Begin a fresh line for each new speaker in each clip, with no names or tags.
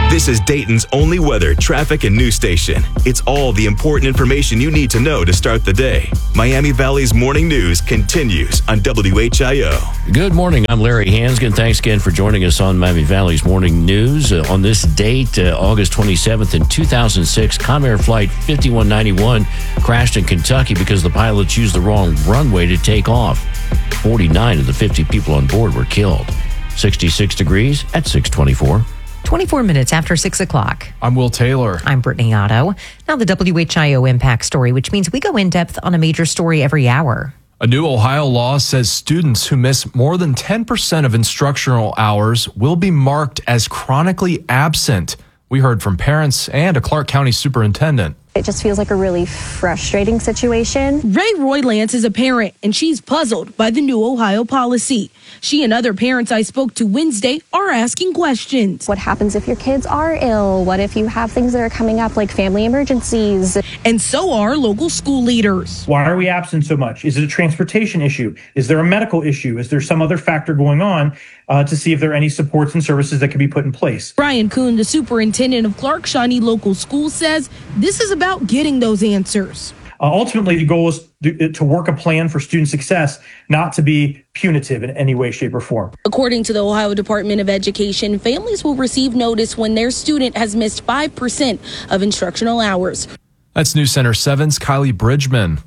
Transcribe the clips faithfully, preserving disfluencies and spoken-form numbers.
This is Dayton's only weather, traffic, and news station. It's all the important information you need to know to start the day. Miami Valley's Morning News continues on W H I O.
Good morning. I'm Larry Hansgen. Thanks again for joining us on Miami Valley's Morning News. Uh, on this date, uh, August twenty-seventh in two thousand six, Comair Flight fifty-one ninety-one crashed in Kentucky because the pilots used the wrong runway to take off. forty-nine of the fifty people on board were killed. sixty-six degrees at six twenty-four.
twenty-four minutes after six o'clock.
I'm Will Taylor.
I'm Brittany Otto. Now the W H I O Impact Story, which means we go in depth on a major story every hour.
A new Ohio law says students who miss more than ten percent of instructional hours will be marked as chronically absent. We heard from parents and a Clark County superintendent.
It just feels like a really frustrating situation.
Ray Roylance is a parent, and she's puzzled by the new Ohio policy. She and other parents I spoke to Wednesday are asking questions.
What happens if your kids are ill? What if you have things that are coming up like family emergencies?
And so are local school leaders.
Why are we absent so much? Is it a transportation issue? Is there a medical issue? Is there some other factor going on uh, to see if there are any supports and services that can be put in place?
Brian Kuhn, the superintendent of Clark Shawnee Local Schools, says this is about getting those answers.
Uh, ultimately, the goal is to, to work a plan for student success, not to be punitive in any way, shape, or form.
According to the Ohio Department of Education, families will receive notice when their student has missed five percent of instructional hours.
That's News Center seven's Kylie Bridgman.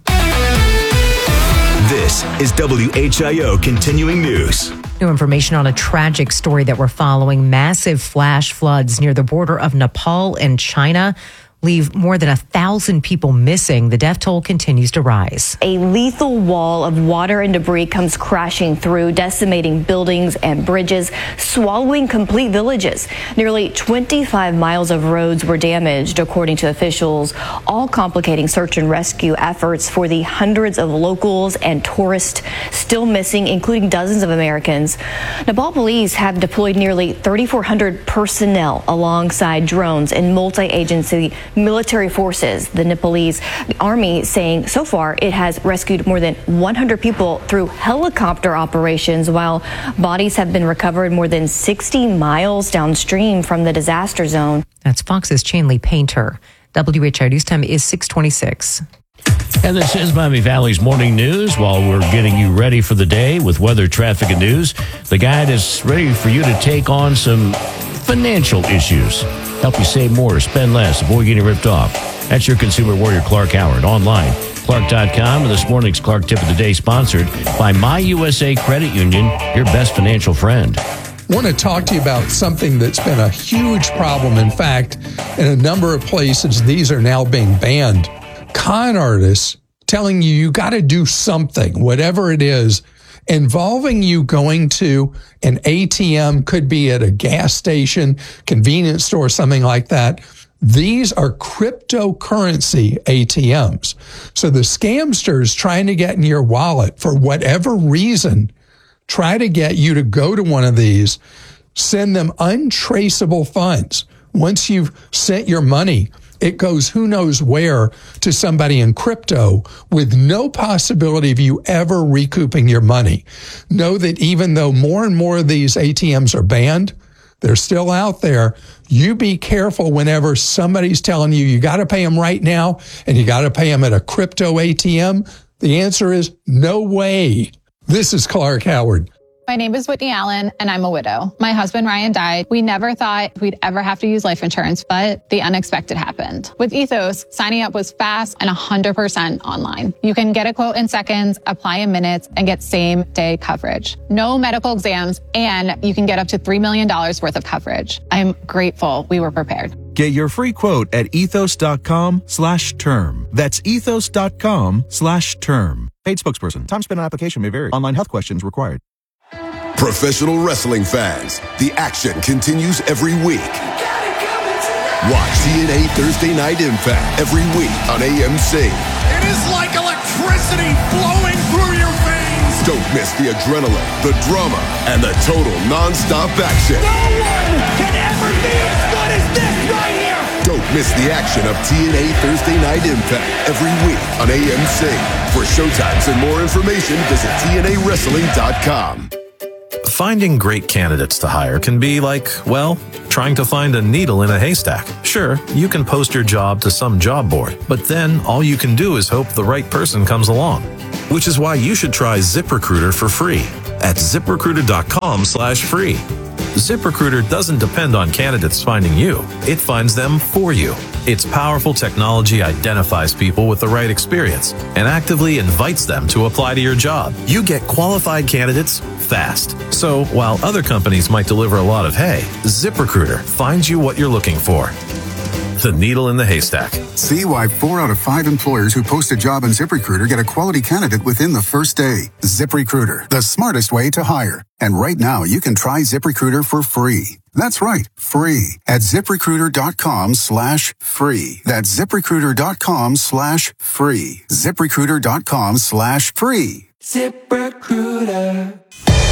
This is W H I O Continuing News.
New information on a tragic story that we're following. Massive flash floods near the border of Nepal and China leave more than a thousand people missing. The death toll continues to rise.
A lethal wall of water and debris comes crashing through, decimating buildings and bridges, swallowing complete villages. Nearly twenty-five miles of roads were damaged, according to officials, all complicating search and rescue efforts for the hundreds of locals and tourists still missing, including dozens of Americans. Nepal police have deployed nearly thirty-four hundred personnel alongside drones and multi-agency military forces. The Nepalese army saying so far it has rescued more than one hundred people through helicopter operations, while bodies have been recovered more than sixty miles downstream from the disaster zone.
That's Fox's Chanley Painter. W H I O News Time is six twenty-six.
And this is Miami Valley's Morning News. While we're getting you ready for the day with weather, traffic, and news, the guide is ready for you to take on some financial issues. Help you save more, spend less, avoid getting ripped off. That's your consumer warrior, Clark Howard. Online, clark dot com. And this morning's Clark Tip of the Day sponsored by My U S A Credit Union, your best financial friend.
I want to talk to you about something that's been a huge problem. In fact, in a number of places, these are now being banned. Con artists telling you you got to do something, whatever it is, involving you going to an A T M, could be at a gas station, convenience store, something like that. These are cryptocurrency A T Ms. So the scamsters trying to get in your wallet for whatever reason, try to get you to go to one of these, send them untraceable funds. Once you've sent your money, it goes who knows where to somebody in crypto with no possibility of you ever recouping your money. Know that even though more and more of these A T Ms are banned, they're still out there. You be careful whenever somebody's telling you you got to pay them right now and you got to pay them at a crypto A T M. The answer is no way. This is Clark Howard.
My name is Whitney Allen, and I'm a widow. My husband, Ryan, died. We never thought we'd ever have to use life insurance, but the unexpected happened. With Ethos, signing up was fast and one hundred percent online. You can get a quote in seconds, apply in minutes, and get same-day coverage. No medical exams, and you can get up to three million dollars worth of coverage. I'm grateful we were prepared.
Get your free quote at ethos.com slash term. That's ethos.com slash term. Paid spokesperson. Time spent on application may vary. Online health questions required.
Professional wrestling fans, the action continues every week. Watch T N A Thursday Night Impact every week on A M C.
It is like electricity flowing through your veins.
Don't miss the adrenaline, the drama, and the total non-stop action.
No one can ever be as good as this right here.
Don't miss the action of T N A Thursday Night Impact every week on A M C. For showtimes and more information, visit T N A wrestling dot com.
Finding great candidates to hire can be like, well, trying to find a needle in a haystack. Sure, you can post your job to some job board, but then all you can do is hope the right person comes along. Which is why you should try ZipRecruiter for free at ZipRecruiter.com slash free. ZipRecruiter doesn't depend on candidates finding you. It finds them for you. Its powerful technology identifies people with the right experience and actively invites them to apply to your job. You get qualified candidates fast. So while other companies might deliver a lot of hay, ZipRecruiter finds you what you're looking for. The needle in the haystack.
See why four out of five employers who post a job on ZipRecruiter get a quality candidate within the first day. ZipRecruiter, the smartest way to hire. And right now, you can try ZipRecruiter for free. That's right, free at ZipRecruiter.com slash free. That's ZipRecruiter.com slash free. ZipRecruiter.com slash free.
ZipRecruiter.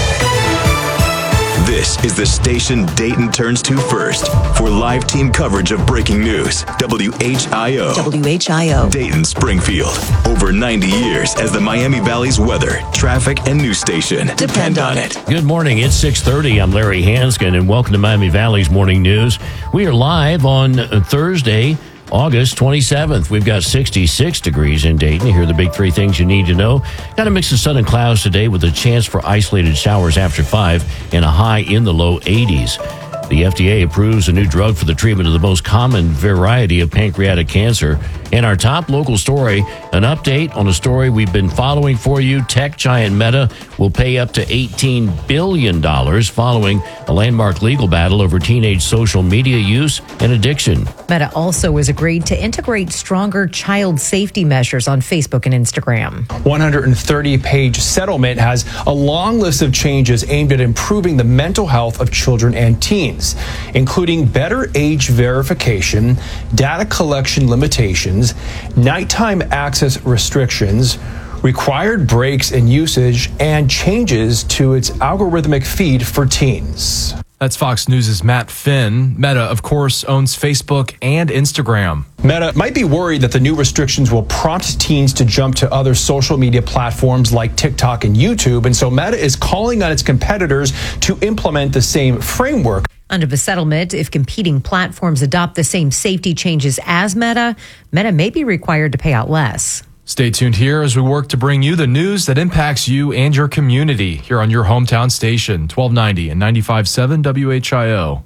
This is the station Dayton turns to first for live team coverage of breaking news. W H I O.
W H I O.
Dayton, Springfield. Over ninety years as the Miami Valley's weather, traffic, and news station. Depend on it.
Good morning. It's six thirty. I'm Larry Hanskin, and welcome to Miami Valley's Morning News. We are live on Thursday, August twenty-seventh. We've got sixty-six degrees in Dayton. Here are the big three things you need to know. Got a mix of sun and clouds today with a chance for isolated showers after five and a high in the low eighties. The F D A approves a new drug for the treatment of the most common variety of pancreatic cancer. And our top local story, an update on a story we've been following for you. Tech giant Meta will pay up to eighteen billion dollars following a landmark legal battle over teenage social media use and addiction.
Meta also has agreed to integrate stronger child safety measures on Facebook and Instagram.
one hundred thirty page settlement has a long list of changes aimed at improving the mental health of children and teens, including better age verification, data collection limitations, nighttime access restrictions, required breaks in usage, and changes to its algorithmic feed for teens.
That's Fox News' Matt Finn. Meta, of course, owns Facebook and Instagram.
Meta might be worried that the new restrictions will prompt teens to jump to other social media platforms like TikTok and YouTube, and so Meta is calling on its competitors to implement the same framework.
Under the settlement, if competing platforms adopt the same safety changes as Meta, Meta may be required to pay out less.
Stay tuned here as we work to bring you the news that impacts you and your community here on your hometown station, twelve ninety and ninety-five point seven W H I O.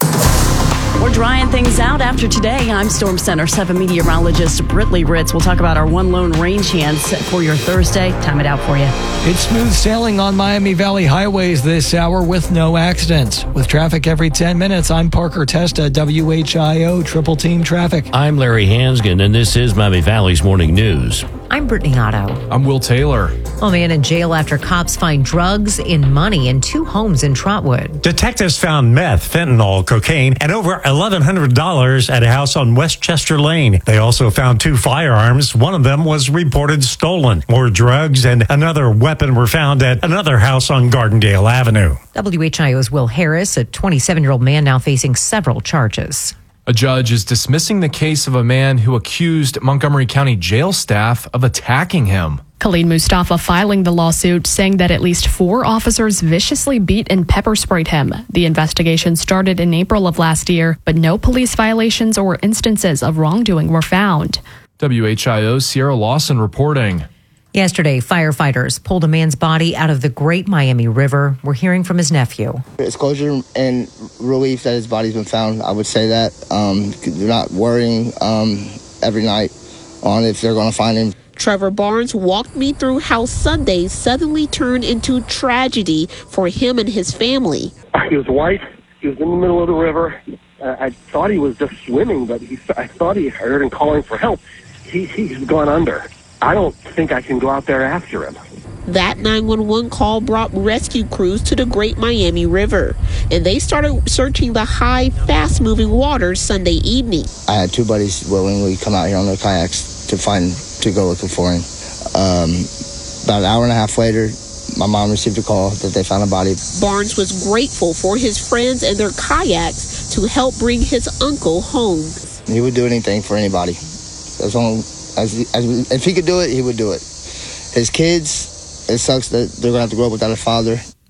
We're drying things out after today. I'm Storm Center seven meteorologist Britley Ritz. We'll talk about our one lone rain chance for your Thursday. Time it out for you.
It's smooth sailing on Miami Valley highways this hour with no accidents. With traffic every ten minutes, I'm Parker Testa, W H I O Triple Team Traffic.
I'm Larry Hanskin, and this is Miami Valley's Morning News.
I'm Brittany Otto.
I'm Will Taylor.
A man in jail after cops find drugs in money in two homes in Trotwood.
Detectives found meth, fentanyl, cocaine, and over eleven hundred dollars at a house on Westchester Lane. They also found two firearms. One of them was reported stolen. More drugs and another weapon were found at another house on Gardendale Avenue.
W H I O's Will Harris, a twenty-seven-year-old man now facing several charges.
A judge is dismissing the case of a man who accused Montgomery County jail staff of attacking him.
Khalid Mustafa filing the lawsuit, saying that at least four officers viciously beat and pepper sprayed him. The investigation started in April of last year, but no police violations or instances of wrongdoing were found.
W H I O's Sierra Lawson reporting.
Yesterday, firefighters pulled a man's body out of the Great Miami River. We're hearing from his nephew.
It's closure and relief that his body's been found. I would say that. Um, they're not worrying um, every night on if they're going to find him.
Trevor Barnes walked me through how Sunday suddenly turned into tragedy for him and his family.
He was white. He was in the middle of the river. Uh, I thought he was just swimming, but he, I thought he heard him calling for help. He, he's gone under. I don't think I can go out there after him.
That nine one one call brought rescue crews to the Great Miami River, and they started searching the high, fast-moving waters Sunday evening.
I had two buddies willingly come out here on their kayaks to find, to go looking for him. Um, about an hour and a half later, my mom received a call that they found a body.
Barnes was grateful for his friends and their kayaks to help bring his uncle home.
He would do anything for anybody. As long as, as if he could do it, he would do it. His kids, it sucks that they're going to have to grow up without a father.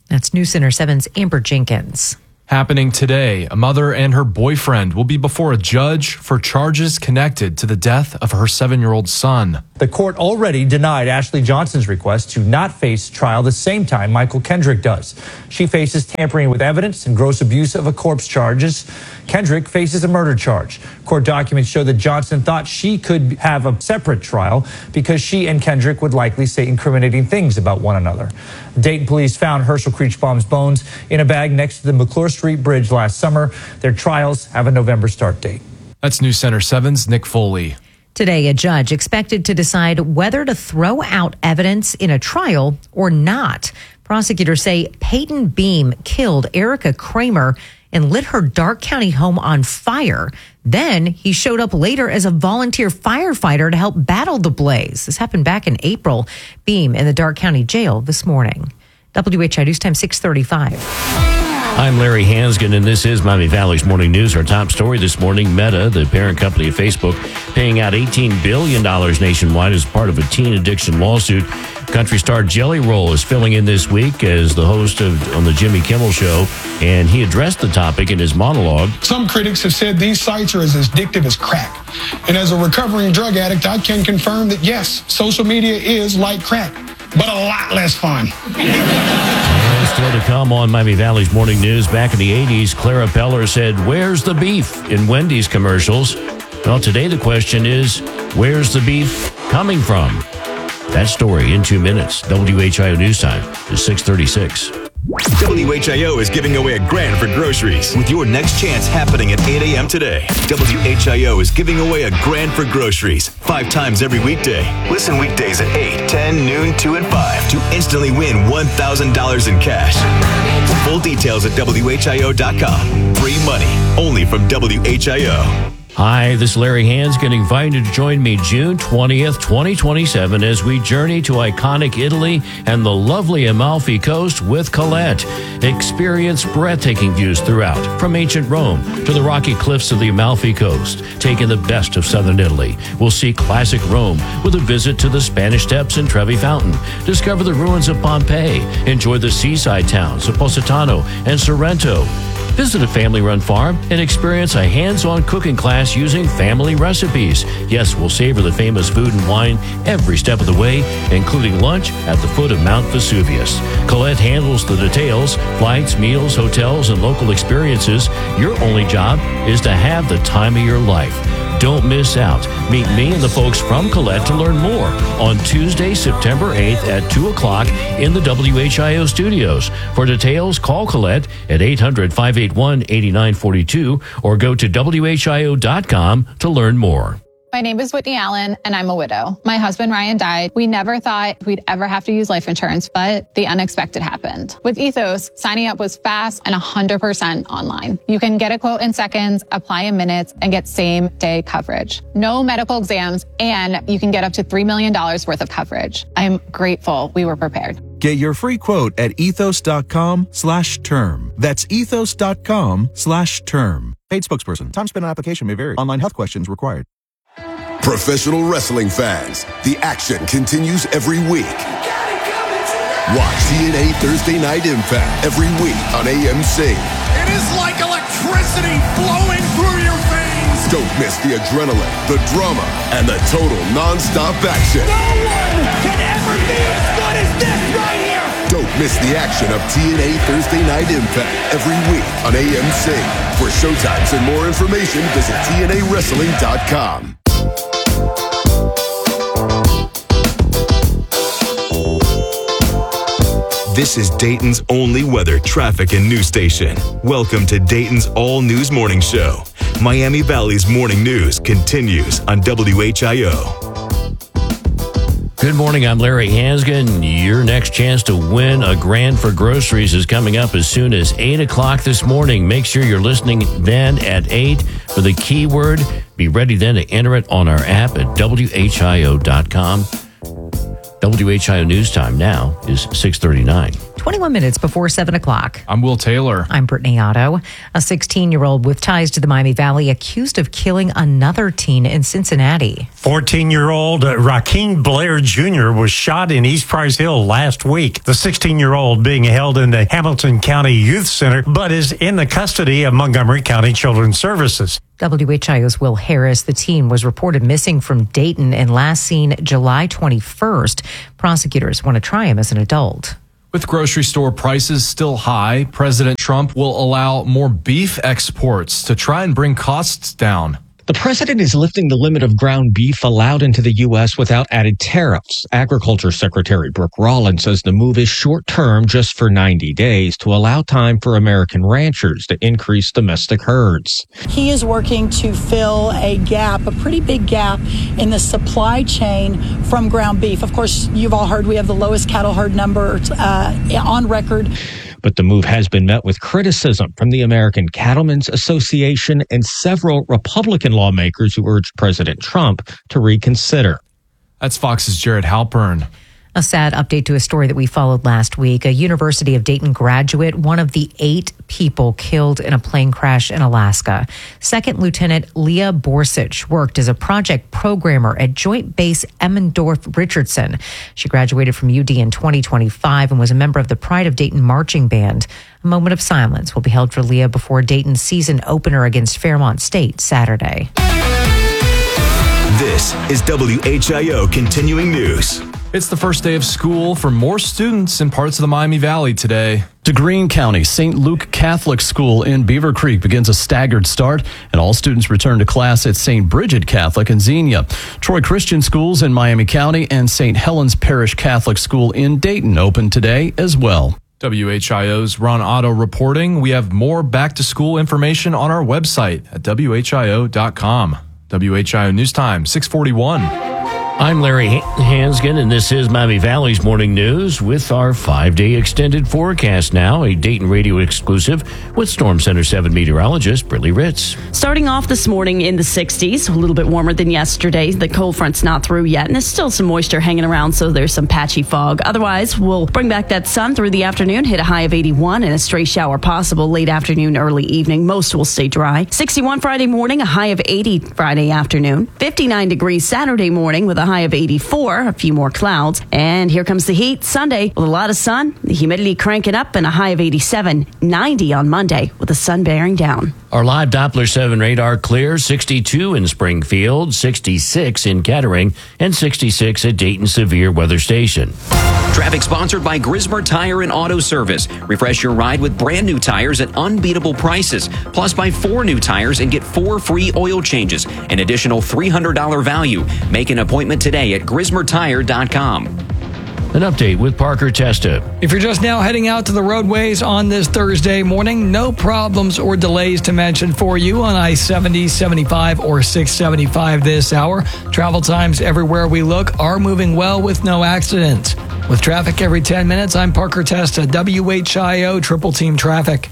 That's News Center seven's Amber Jenkins.
Happening today, a mother and her boyfriend will be before a judge for charges connected to the death of her seven-year-old son.
The court already denied Ashley Johnson's request to not face trial the same time Michael Kendrick does. She faces tampering with evidence and gross abuse of a corpse charges. Kendrick faces a murder charge. Court documents show that Johnson thought she could have a separate trial because she and Kendrick would likely say incriminating things about one another. Dayton police found Herschel Creechbaum's bones in a bag next to the McClure Street Bridge last summer. Their trials have a November start date.
That's News Center seven's Nick Foley.
Today, a judge expected to decide whether to throw out evidence in a trial or not. Prosecutors say Peyton Beam killed Erica Kramer and lit her Darke County home on fire. Then he showed up later as a volunteer firefighter to help battle the blaze. This happened back in April. Beam in the Darke County Jail this morning. W H I News Time six thirty-five.
I'm Larry Hansgen, and this is Miami Valley's Morning News. Our top story this morning, Meta, the parent company of Facebook, paying out eighteen billion dollars nationwide as part of a teen addiction lawsuit. Country star Jelly Roll is filling in this week as the host of on the Jimmy Kimmel Show, and he addressed the topic in his monologue.
Some critics have said these sites are as addictive as crack. And as a recovering drug addict, I can confirm that, yes, social media is like crack, but a lot less fun.
And still to come on Miami Valley's Morning News. Back in the eighties, Clara Peller said, "Where's the beef?" in Wendy's commercials. Well, today the question is, where's the beef coming from? That story in two minutes. W H I O News Time is six thirty-six.
W H I O is giving away a grand for groceries with your next chance happening at eight a.m. today. W H I O is giving away a grand for groceries five times every weekday. Listen weekdays at eight, ten, noon, two, and five to instantly win one thousand dollars in cash. Full details at W H I O dot com. Free money only from W H I O.
Hi, this is Larry Hansgen, inviting you to join me June twentieth, twenty twenty-seven as we journey to iconic Italy and the lovely Amalfi Coast with Colette. Experience breathtaking views throughout, from ancient Rome to the rocky cliffs of the Amalfi Coast. Taking the best of southern Italy, we'll see classic Rome with a visit to the Spanish Steps and Trevi Fountain. Discover the ruins of Pompeii. Enjoy the seaside towns of Positano and Sorrento. Visit a family-run farm and experience a hands-on cooking class using family recipes. Yes, we'll savor the famous food and wine every step of the way, including lunch at the foot of Mount Vesuvius. Colette handles the details, flights, meals, hotels, and local experiences. Your only job is to have the time of your life. Don't miss out. Meet me and the folks from Colette to learn more on Tuesday, September eighth at two o'clock in the W H I O studios. For details, call Colette at eight hundred, five eight one, eight nine four two or go to W H I O dot com to learn more.
My name is Whitney Allen, and I'm a widow. My husband, Ryan, died. We never thought we'd ever have to use life insurance, but the unexpected happened. With Ethos, signing up was fast and one hundred percent online. You can get a quote in seconds, apply in minutes, and get same-day coverage. No medical exams, and you can get up to three million dollars worth of coverage. I'm grateful we were prepared.
Get your free quote at ethos dot com slash term. That's ethos dot com slash term. Paid spokesperson. Time spent on application may vary. Online health questions required.
Professional wrestling fans, the action continues every week. Watch T N A Thursday Night Impact every week on A M C.
It is like electricity flowing through your veins.
Don't miss the adrenaline, the drama, and the total non-stop action.
No one can ever be as good as this right here.
Don't miss the action of T N A Thursday Night Impact every week on A M C. For showtimes and more information, visit T N A wrestling dot com.
This is Dayton's only weather, traffic, and news station. Welcome to Dayton's All News Morning Show. Miami Valley's morning news continues on W H I O.
Good morning, I'm Larry Hansgen. Your next chance to win a grand for groceries is coming up as soon as eight o'clock this morning. Make sure you're listening then at eight for the keyword. Be ready then to enter it on our app at W H I O dot com. W H I O News Time now is six thirty-nine.
twenty-one minutes before seven o'clock.
I'm Will Taylor.
I'm Brittany Otto. A sixteen-year-old with ties to the Miami Valley accused of killing another teen in Cincinnati.
fourteen-year-old Rakeem Blair Junior was shot in East Price Hill last week. The sixteen-year-old being held in the Hamilton County Youth Center, but is in the custody of Montgomery County Children's Services.
W H I O's Will Harris. The teen was reported missing from Dayton and last seen July twenty-first. Prosecutors want to try him as an adult.
With grocery store prices still high, President Trump will allow more beef exports to try and bring costs down.
The president is lifting the limit of ground beef allowed into the U S without added tariffs. Agriculture Secretary Brooke Rollins says the move is short-term, just for ninety days, to allow time for American ranchers to increase domestic herds.
He is working to fill a gap, a pretty big gap in the supply chain from ground beef. Of course, you've all heard we have the lowest cattle herd number uh, on record.
But the move has been met with criticism from the American Cattlemen's Association and several Republican lawmakers who urged President Trump to reconsider.
That's Fox's Jared Halpern.
A sad update to a story that we followed last week. A University of Dayton graduate, one of the eight people killed in a plane crash in Alaska. Second Lieutenant Leah Borsich worked as a project programmer at Joint Base Emmendorf-Richardson. She graduated from U D in twenty twenty-five and was a member of the Pride of Dayton Marching Band. A moment of silence will be held for Leah before Dayton's season opener against Fairmont State Saturday.
This is W H I O Continuing News.
It's the first day of school for more students in parts of the Miami Valley today.
To Greene County, Saint Luke Catholic School in Beaver Creek begins a staggered start, and all students return to class at Saint Bridget Catholic in Xenia. Troy Christian Schools in Miami County and Saint Helens Parish Catholic School in Dayton open today as well.
W H I O's Ron Otto reporting. We have more back-to-school information on our website at W H I O dot com. W H I O News Time, six forty-one.
I'm Larry Hansgen, and this is Miami Valley's Morning News with our five-day extended forecast now, a Dayton Radio exclusive with Storm Center seven meteorologist Brittany Ritz.
Starting off this morning in the sixties, a little bit warmer than yesterday. The cold front's not through yet, and there's still some moisture hanging around, so there's some patchy fog. Otherwise, we'll bring back that sun through the afternoon, hit a high of eighty-one, and a stray shower possible late afternoon, early evening. Most will stay dry. sixty-one Friday morning, a high of eighty Friday afternoon. fifty-nine degrees Saturday morning with a high of eighty-four, a few more clouds. And here comes the heat Sunday with a lot of sun, the humidity cranking up, and a high of eighty-seven, ninety on Monday with the sun bearing down.
Our live Doppler seven radar clear, sixty-two in Springfield, sixty-six in Kettering, and sixty-six at Dayton Severe Weather Station.
Traffic sponsored by Grismer Tire and Auto Service. Refresh your ride with brand new tires at unbeatable prices. Plus, buy four new tires and get four free oil changes. An additional three hundred dollars value. Make an appointment today at grismer tire dot com.
An update with Parker Testa.
If you're just now heading out to the roadways on this Thursday morning, no problems or delays to mention for you on I seventy, seventy-five, or six seventy-five this hour. Travel times everywhere we look are moving well with no accidents. With traffic every ten minutes, I'm Parker Testa, W H I O Triple Team Traffic.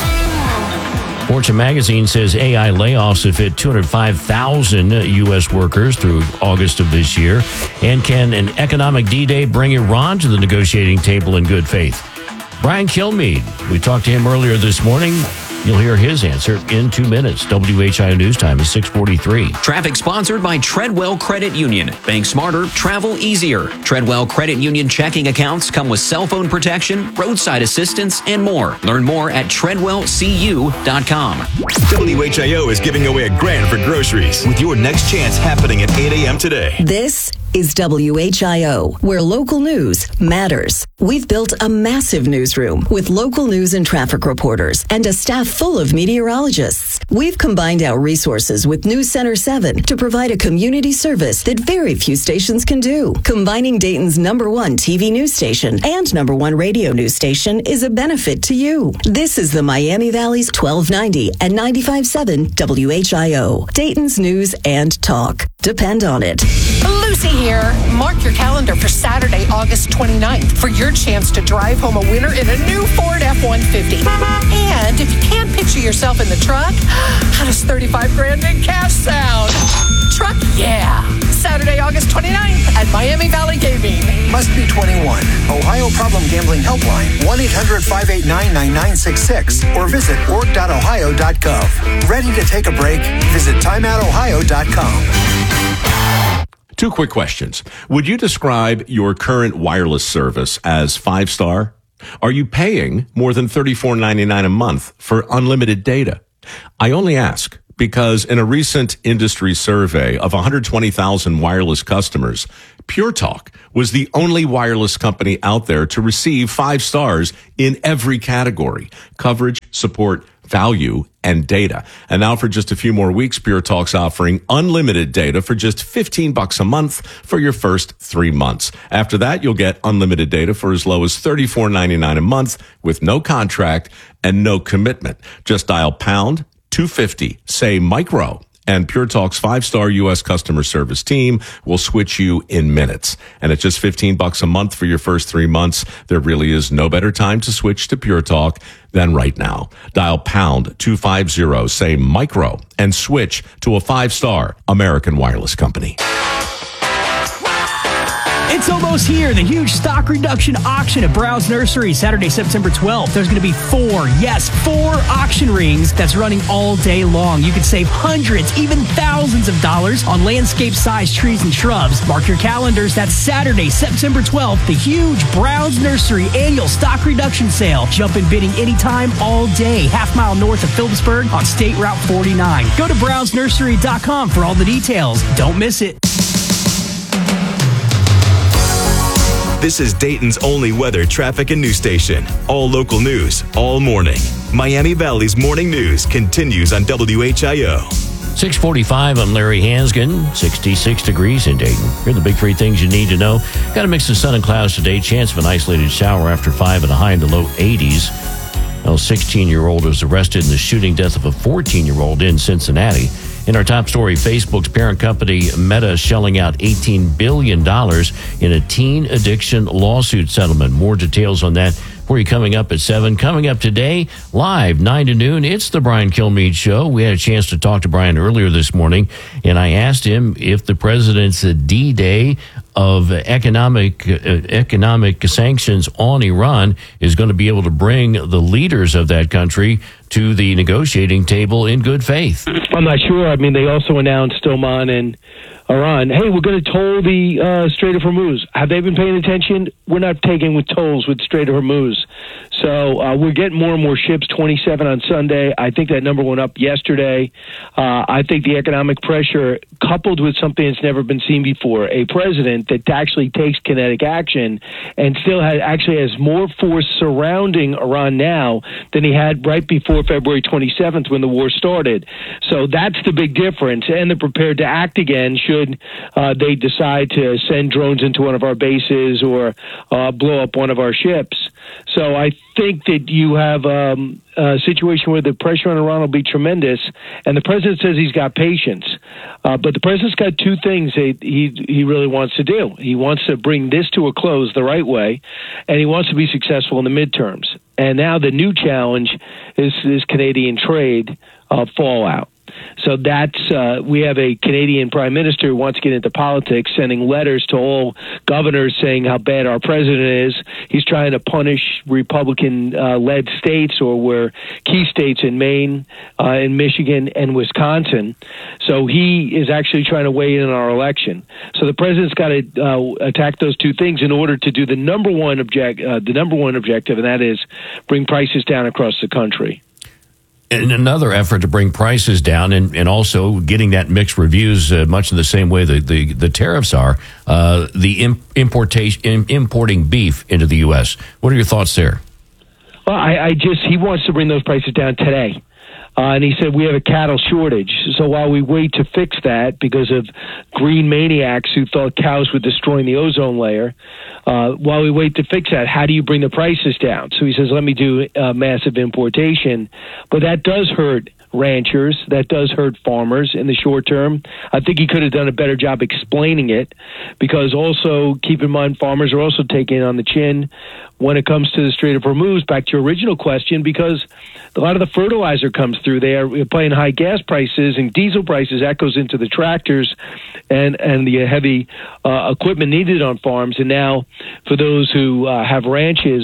Fortune magazine says A I layoffs have hit two hundred five thousand U S workers through August of this year. And can an economic D-Day bring Iran to the negotiating table in good faith? Brian Kilmeade, we talked to him earlier this morning. You'll hear his answer in two minutes. W H I O News Time is six forty-three.
Traffic sponsored by Treadwell Credit Union. Bank smarter, travel easier. Treadwell Credit Union checking accounts come with cell phone protection, roadside assistance, and more. Learn more at treadwell c u dot com.
W H I O is giving away a grand for groceries with your next chance happening at eight a.m. today.
This is W H I O, where local news matters. We've built a massive newsroom with local news and traffic reporters and a staff full of meteorologists. We've combined our resources with News Center seven to provide a community service that very few stations can do. Combining Dayton's number one T V news station and number one radio news station is a benefit to you. This is the Miami Valley's twelve ninety and ninety-five point seven W H I O, Dayton's news and talk. Depend on it.
Lucy
here. Mark your calendar for Saturday, August twenty-ninth for your chance to drive home a winner in a new Ford F one fifty. And if you can't picture yourself in the truck, how does thirty-five grand in cash sound? Truck, yeah. Saturday, August twenty-ninth at Miami Valley Gaming.
Must be twenty-one. Ohio Problem Gambling Helpline, one eight hundred five eight nine nine nine six six, or visit org dot ohio dot gov. Ready to take a break? Visit time out ohio dot com.
Two quick questions. Would you describe your current wireless service as five-star? Are you paying more than thirty-four ninety-nine a month for unlimited data? I only ask because in a recent industry survey of one hundred twenty thousand wireless customers, Pure Talk was the only wireless company out there to receive five stars in every category: coverage, support, value, and data. And now for just a few more weeks, Pure Talk's offering unlimited data for just fifteen bucks a month for your first three months. After that, you'll get unlimited data for as low as thirty-four ninety-nine a month with no contract and no commitment. Just dial pound two fifty, say micro, and Pure Talk's five-star U S customer service team will switch you in minutes. And at just fifteen bucks a month for your first three months, there really is no better time to switch to Pure Talk than right now. Dial pound two fifty, say micro, and switch to a five-star American wireless company.
It's almost here. The huge stock reduction auction at Browns Nursery, Saturday, September twelfth. There's going to be four, yes, four auction rings that's running all day long. You could save hundreds, even thousands of dollars on landscape-sized trees and shrubs. Mark your calendars. That's Saturday, September twelfth, the huge Browns Nursery annual stock reduction sale. Jump in bidding anytime, all day, half mile north of Phillipsburg on State Route forty-nine. Go to browns nursery dot com for all the details. Don't miss it.
This is Dayton's only weather, traffic, and news station. All local news, all morning. Miami Valley's morning news continues on W H I O.
six forty-five, I'm Larry Hansgen, sixty-six degrees in Dayton. Here are the big three things you need to know. Got a mix of sun and clouds today. Chance of an isolated shower after five and a high in the low eighties. A sixteen-year-old was arrested in the shooting death of a fourteen-year-old in Cincinnati. In our top story, Facebook's parent company Meta shelling out eighteen billion dollars in a teen addiction lawsuit settlement. More details on that for you coming up at seven. Coming up today, live nine to noon, it's the Brian Kilmeade Show. We had a chance to talk to Brian earlier this morning, and I asked him if the president's D-Day of economic uh, economic sanctions on Iran is going to be able to bring the leaders of that country to the negotiating table in good faith.
I'm not sure. I mean, they also announced, Oman and Iran, hey, we're going to toll the uh, Strait of Hormuz. Have they been paying attention? We're not taking with tolls with Strait of Hormuz. So uh, we're getting more and more ships, twenty-seven on Sunday. I think that number went up yesterday. Uh, I think the economic pressure, coupled with something that's never been seen before, a president that actually takes kinetic action and still has, actually has more force surrounding Iran now than he had right before February twenty-seventh when the war started. So that's the big difference. And they're prepared to act again should uh, they decide to send drones into one of our bases or uh, blow up one of our ships. So I think that you have um, a situation where the pressure on Iran will be tremendous, and the president says he's got patience. Uh, but the president's got two things that he he really wants to do. He wants to bring this to a close the right way, and he wants to be successful in the midterms. And now the new challenge is, is Canadian trade uh, fallout. So that's, uh, we have a Canadian prime minister who wants to get into politics, sending letters to all governors saying how bad our president is. He's trying to punish Republican-led uh, states, or were key states in Maine, uh, in Michigan, and Wisconsin. So he is actually trying to weigh in on our election. So the president's got to uh, attack those two things in order to do the number one object, uh, the number one objective, and that is bring prices down across the country.
In another effort to bring prices down, and, and also getting that mixed reviews, uh, much in the same way the, the, the tariffs are, uh, the imp- importation in, importing beef into the U S. What are your thoughts there?
Well, I, I just he wants to bring those prices down today. Uh, and he said we have a cattle shortage. So while we wait to fix that because of green maniacs who thought cows were destroying the ozone layer, uh, while we wait to fix that, how do you bring the prices down? So he says, let me do uh, massive importation. But that does hurt ranchers. That does hurt farmers in the short term. I think he could have done a better job explaining it, because also keep in mind farmers are also taking it on the chin when it comes to the Strait of Hormuz. Back to your original question, because a lot of the fertilizer comes through there, paying high gas prices and diesel prices, that goes into the tractors and, and the heavy uh, equipment needed on farms. And now for those who uh, have ranches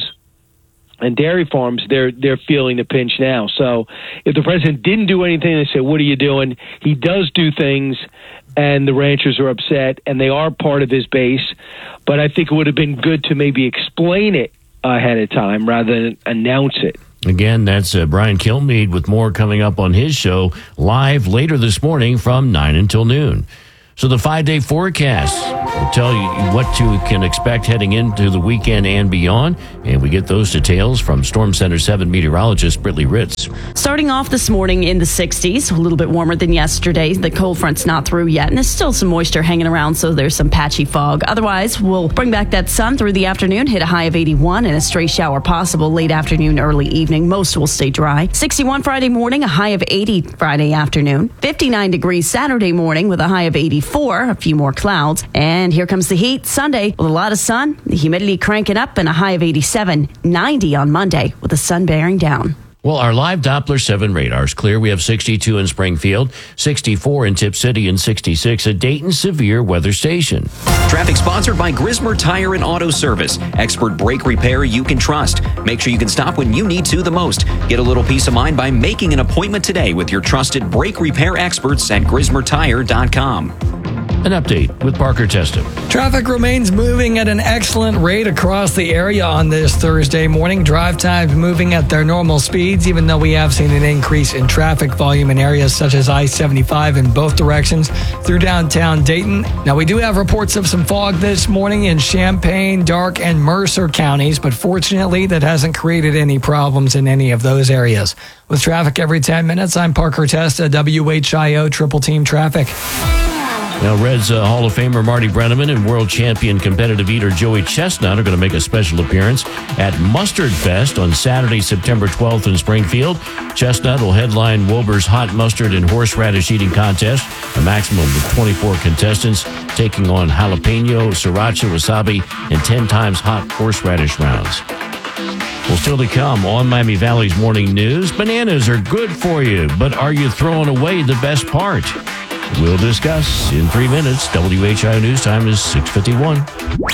and dairy farms, they're they're feeling the pinch now. So if the president didn't do anything, they say, what are you doing? He does do things, and the ranchers are upset, and they are part of his base. But I think it would have been good to maybe explain it ahead of time rather than announce it.
Again, that's uh, Brian Kilmeade with more coming up on his show live later this morning from nine until noon. So the five-day forecast will tell you what you can expect heading into the weekend and beyond. And we get those details from Storm Center seven meteorologist Brittany Ritz.
Starting off this morning in the sixties, a little bit warmer than yesterday. The cold front's not through yet, and there's still some moisture hanging around, so there's some patchy fog. Otherwise, we'll bring back that sun through the afternoon, hit a high of eighty-one, and a stray shower possible late afternoon, early evening. Most will stay dry. sixty-one Friday morning, a high of eighty Friday afternoon. fifty-nine degrees Saturday morning with a high of eighty-four, a few more clouds. And here comes the heat Sunday with a lot of sun, the humidity cranking up, and a high of eighty-seven. ninety on Monday with the sun bearing down.
Well, our live Doppler seven radar's clear. We have sixty-two in Springfield, sixty-four in Tip City, and sixty-six at Dayton Severe Weather Station.
Traffic sponsored by Grismer Tire and Auto Service. Expert brake repair you can trust. Make sure you can stop when you need to the most. Get a little peace of mind by making an appointment today with your trusted brake repair experts at grismer tire dot com.
An update with Parker Testa.
Traffic remains moving at an excellent rate across the area on this Thursday morning. Drive times moving at their normal speeds, even though we have seen an increase in traffic volume in areas such as I seventy-five in both directions through downtown Dayton. Now, we do have reports of some fog this morning in Champaign, Darke, and Mercer counties, but fortunately, that hasn't created any problems in any of those areas. With traffic every ten minutes, I'm Parker Testa, W H I O Triple Team Traffic.
Now, Reds uh, Hall of Famer Marty Brennaman and world champion competitive eater Joey Chestnut are going to make a special appearance at Mustard Fest on Saturday, September twelfth in Springfield. Chestnut will headline Wilbur's Hot Mustard and Horseradish Eating Contest, a maximum of twenty-four contestants taking on jalapeno, sriracha, wasabi, and ten times hot horseradish rounds. Well, still to come on Miami Valley's Morning News, bananas are good for you, but are you throwing away the best part? We'll discuss in three minutes. W H I O News Time is six fifty-one.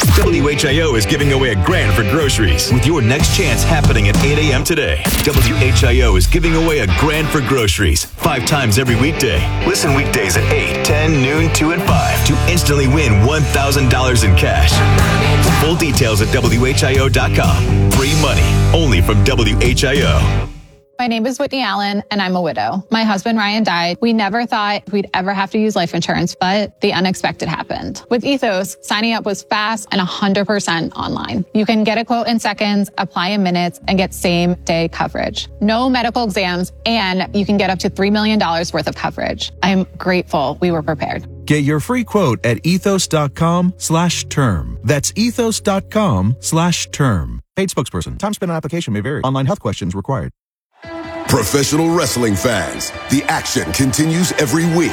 W H I O is giving away a grand for groceries with your next chance happening at eight a.m. today. W H I O is giving away a grand for groceries five times every weekday. Listen weekdays at eight, ten, noon, two, and five to instantly win one thousand dollars in cash. Full details at W H I O dot com. Free money only from W H I O.
My name is Whitney Allen, and I'm a widow. My husband, Ryan, died. We never thought we'd ever have to use life insurance, but the unexpected happened. With Ethos, signing up was fast and one hundred percent online. You can get a quote in seconds, apply in minutes, and get same-day coverage. No medical exams, and you can get up to three million dollars worth of coverage. I'm grateful we were prepared.
Get your free quote at ethos.com slash term. That's ethos.com slash term. Paid spokesperson. Time spent on application may vary. Online health questions required.
Professional wrestling fans, the action continues every week.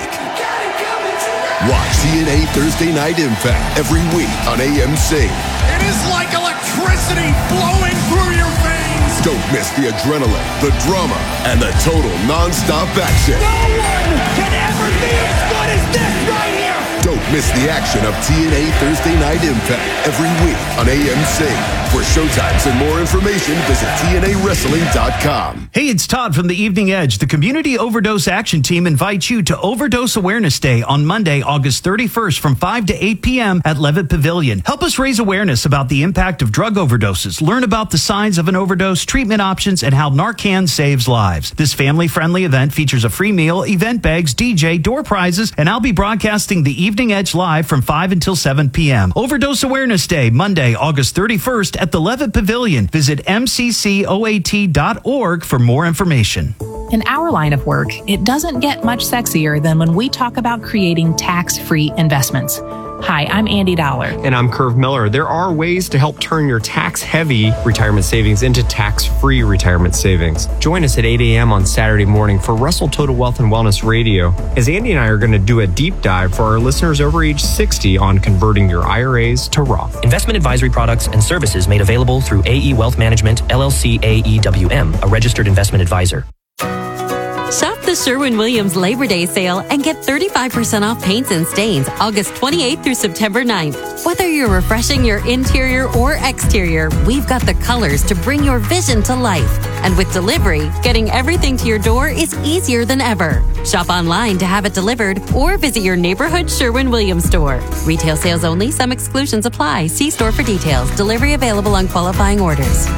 Watch T N A Thursday Night Impact every week on A M C.
It is like electricity flowing through your veins.
Don't miss the adrenaline, the drama, and the total non-stop action.
No one can ever be as good as this right here.
Don't miss the action of T N A Thursday Night Impact every week on A M C. For showtimes and more information, visit T N A wrestling dot com.
Hey, it's Todd from the Evening Edge. The Community Overdose Action Team invites you to Overdose Awareness Day on Monday, August thirty-first from five to eight p.m. at Levitt Pavilion. Help us raise awareness about the impact of drug overdoses. Learn about the signs of an overdose, treatment options, and how Narcan saves lives. This family-friendly event features a free meal, event bags, D J, door prizes, and I'll be broadcasting the Evening Edge live from five until seven p.m. Overdose Awareness Day, Monday, August thirty-first at the Levitt Pavilion. Visit m c c o a t dot org for more information.
In our line of work, it doesn't get much sexier than when we talk about creating tax-free investments. Hi, I'm Andy Dollar.
And I'm Curve Miller. There are ways to help turn your tax-heavy retirement savings into tax-free retirement savings. Join us at eight a.m. on Saturday morning for Russell Total Wealth and Wellness Radio, as Andy and I are going to do a deep dive for our listeners over age sixty on converting your I R As to Roth.
Investment advisory products and services made available through A E Wealth Management, L L C A E W M, a registered investment advisor.
Shop the Sherwin-Williams Labor Day sale and get thirty-five percent off paints and stains August twenty-eighth through September ninth. Whether you're refreshing your interior or exterior, we've got the colors to bring your vision to life. And with delivery, getting everything to your door is easier than ever. Shop online to have it delivered or visit your neighborhood Sherwin-Williams store. Retail sales only. Some exclusions apply. See store for details. Delivery available on qualifying orders.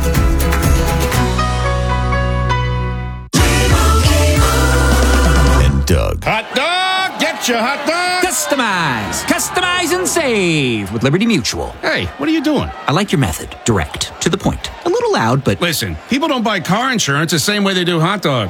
Doug.
Hot dog, get your hot dog. Customize, customize and save with Liberty Mutual.
Hey, what are you doing?
I like your method. Direct, to the point. A little loud, but
listen, people don't buy car insurance the same way they do hot dogs.